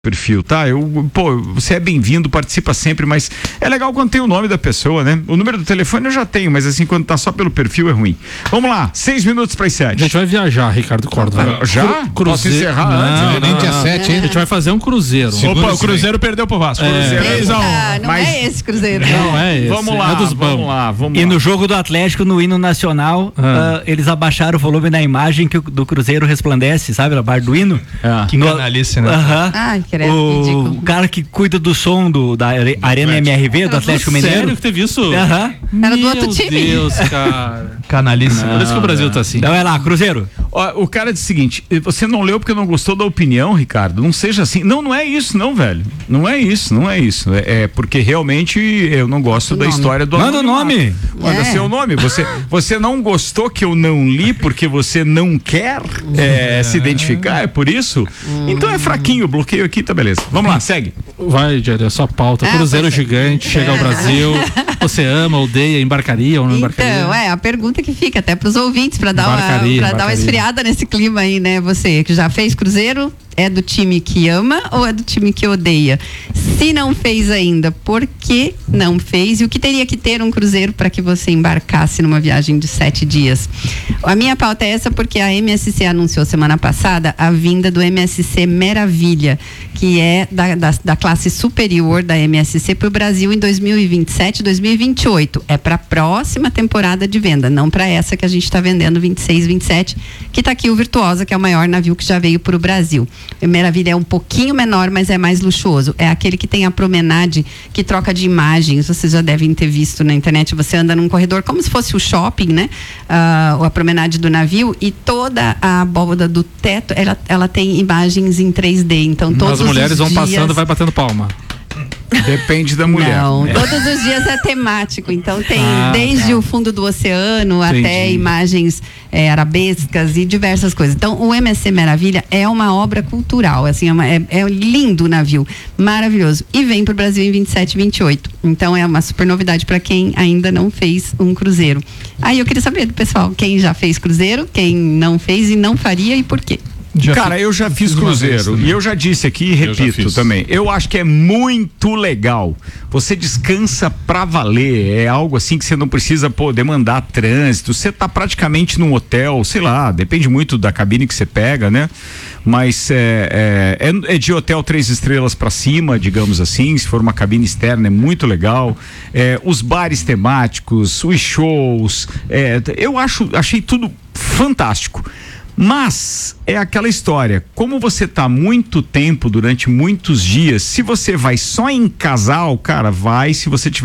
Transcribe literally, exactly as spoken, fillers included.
perfil, tá? Eu, pô, você é bem-vindo, participa sempre, mas é legal quando tem o nome da pessoa, né? O número do telefone eu já tenho, mas assim, quando tá só pelo perfil é ruim. Vamos lá, seis minutos para as sete. A gente vai viajar, Ricardo Córdova. Já? Cru, Posso encerrar não, antes? Nem dia sete, hein? A gente vai fazer um cruzeiro. Opa, o Cruzeiro perdeu pro Vasco. Cruzeiro. três a um. Ah, não Mas- é esse Cruzeiro. Não é esse. Vamos lá, é dos vamos bons. lá, vamos E lá. no jogo do Atlético, no hino nacional, Ah. ah, eles abaixaram o volume da imagem que o, do Cruzeiro resplandece, sabe? Na parte do hino. Ah. Que canalice, né? Aham. Ai, credo, O ridículo. cara que cuida do som do, da Are- Arena M R V, do Atlético Mineiro. Sério que teve isso? Aham. Era do Meu outro time. Deus, cara. Canalice. Por isso que o Brasil tá assim. Então é lá, Cruzeiro. Ó, o cara disse o seguinte: você não leu porque não gostou da opinião, Ricardo? Não seja assim. Não, não é isso, não, velho. Não é isso, não é isso. É, é porque realmente eu não gosto O da nome. história do Manda o anonimato. nome. Manda É. seu nome. Você, você não gostou que eu não li porque você não quer é, se identificar? É por isso? Então é fraquinho, o bloqueio aqui, tá beleza. Vamos lá, segue. Vai, Jair, é só pauta. Ah, Cruzeiro pois é. gigante, chega ao Brasil. Você ama, odeia, embarcaria ou não embarcaria? Então, é a pergunta que fica até pros ouvintes, pra dar, uma, Embarcaria, pra dar uma embarcaria. esfriada nesse clima aí, né? Você que já fez Cruzeiro, é do time que ama ou é do time que odeia? Se não fez ainda, por que não fez? E o que teria que ter um Cruzeiro para que você embarcasse numa viagem de sete dias? A minha pauta é essa porque a M S C anunciou semana passada a vinda do M S C Meravilha, que é da, da, da classe superior da M S C para o Brasil em dois mil e vinte e sete, dois mil e vinte e oito. É para a próxima temporada de venda, não para essa que a gente está vendendo vinte e seis, vinte e sete, que está aqui o Virtuosa, que é o maior navio que já veio para o Brasil. O Meravilha é um pouquinho menor, mas é mais luxuoso. É aquele que tem a promenade que troca de imagens. Vocês já devem ter visto na internet. Você anda num corredor como se fosse o shopping, né? Ah, ou a promenade do navio, e toda a abóbada do teto, ela, ela tem imagens em três D. Então todos As mulheres os vão dias... passando, vai batendo palma. Depende da mulher. Não, É. todos os dias é temático. Então tem Ah, desde tá. o fundo do oceano Entendi. até imagens é, arabescas e diversas coisas. Então o M S C Meravilha é uma obra cultural, assim, é, uma, é, é lindo o navio, maravilhoso. E vem para o Brasil em vinte e sete e vinte e oito. Então é uma super novidade para quem ainda não fez um cruzeiro. Aí eu queria saber do pessoal, quem já fez cruzeiro, quem não fez e não faria e por quê? Já Cara, eu já fiz uma vez cruzeiro também. e eu já disse aqui e Eu já repito fiz. também. Eu acho que é muito legal. Você descansa pra valer. É algo assim que você não precisa, pô, demandar trânsito. Você tá praticamente num hotel, sei lá, depende muito da cabine que você pega, né? Mas é, é, é- é de hotel três estrelas pra cima, digamos assim. Se for uma cabine externa, é muito legal. É, os bares temáticos, os shows. É, eu acho, achei tudo fantástico. Mas é aquela história, como você tá muito tempo, durante muitos dias, se você vai só em casal, cara, vai se você tiver